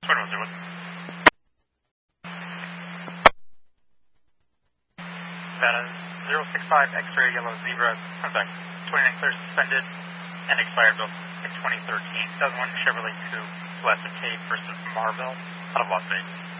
2101. Data 065 X-ray Yellow Zebra, contact 29 clear suspended and expired bill in 2013, 2001 Chevrolet Coupe, Celeste K versus Marvell, out of Las Vegas.